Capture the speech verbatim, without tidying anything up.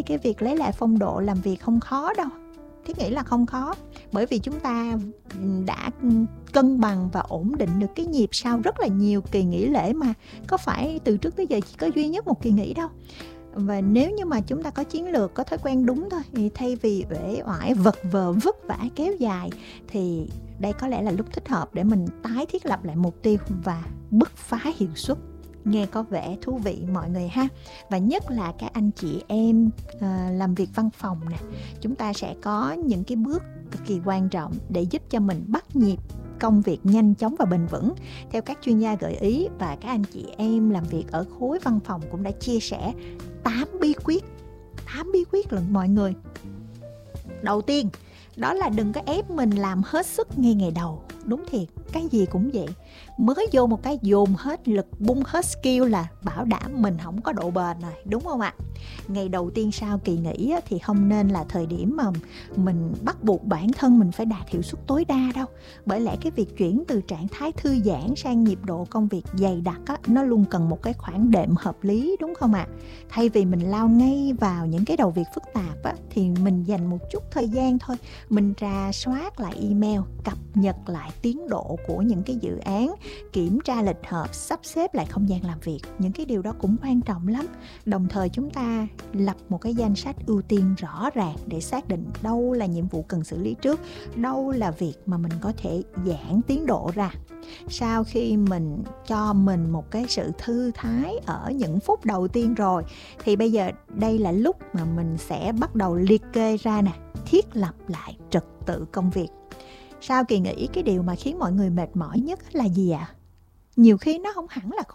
thì cái việc lấy lại phong độ làm việc không khó đâu. Thiết nghĩ là không khó, bởi vì chúng ta đã cân bằng và ổn định được cái nhịp sau rất là nhiều kỳ nghỉ lễ mà. Có phải từ trước tới giờ chỉ có duy nhất một kỳ nghỉ đâu. Và nếu như mà chúng ta có chiến lược, có thói quen đúng thôi, thì thay vì uể oải, vật vờ, vất vả kéo dài, thì đây có lẽ là lúc thích hợp để mình tái thiết lập lại mục tiêu và bứt phá hiệu suất. Nghe có vẻ thú vị mọi người ha. Và nhất là các anh chị em uh, làm việc văn phòng nè, chúng ta sẽ có những cái bước cực kỳ quan trọng để giúp cho mình bắt nhịp công việc nhanh chóng và bền vững theo các chuyên gia gợi ý. Và các anh chị em làm việc ở khối văn phòng cũng đã chia sẻ tám bí quyết tám bí quyết lận mọi người. Đầu tiên, đó là đừng có ép mình làm hết sức ngay ngày đầu. Đúng thiệt, cái gì cũng vậy. Mới vô một cái dồn hết lực, bung hết skill là bảo đảm mình không có độ bền rồi, đúng không ạ? Ngày đầu tiên sau kỳ nghỉ thì không nên là thời điểm mà mình bắt buộc bản thân mình phải đạt hiệu suất tối đa đâu. Bởi lẽ cái việc chuyển từ trạng thái thư giãn sang nhịp độ công việc dày đặc á, nó luôn cần một cái khoảng đệm hợp lý, đúng không ạ? Thay vì mình lao ngay vào những cái đầu việc phức tạp á, thì mình dành một chút thời gian thôi. Mình rà soát lại email, cập nhật lại tiến độ của những cái dự án, kiểm tra lịch họp, sắp xếp lại không gian làm việc. Những cái điều đó cũng quan trọng lắm. Đồng thời chúng ta lập một cái danh sách ưu tiên rõ ràng để xác định đâu là nhiệm vụ cần xử lý trước, đâu là việc mà mình có thể giãn tiến độ ra. Sau khi mình cho mình một cái sự thư thái ở những phút đầu tiên rồi, thì bây giờ đây là lúc mà mình sẽ bắt đầu liệt kê ra nè, thiết lập lại trật tự công việc. Sau kỳ nghỉ, cái điều mà khiến mọi người mệt mỏi nhất là gì ạ? À? Nhiều khi nó không hẳn là